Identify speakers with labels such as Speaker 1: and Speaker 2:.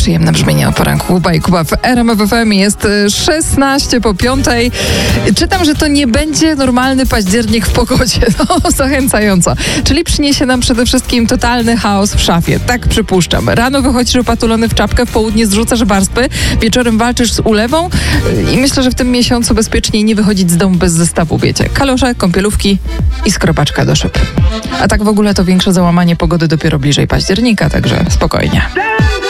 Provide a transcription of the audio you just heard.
Speaker 1: Przyjemne brzmienie o poranku Kuba i Kuba w RMF FM. Jest 16 po 5. Czytam, że to nie będzie normalny październik w pogodzie. No, zachęcająco. Czyli przyniesie nam przede wszystkim totalny chaos w szafie. Tak przypuszczam. Rano wychodzisz opatulony w czapkę, w południe zrzucasz warstwy, wieczorem walczysz z ulewą i myślę, że w tym miesiącu bezpieczniej nie wychodzić z domu bez zestawu, wiecie. Kalosze, kąpielówki i skrobaczka do szyb. A tak w ogóle to większe załamanie pogody dopiero bliżej października, także spokojnie.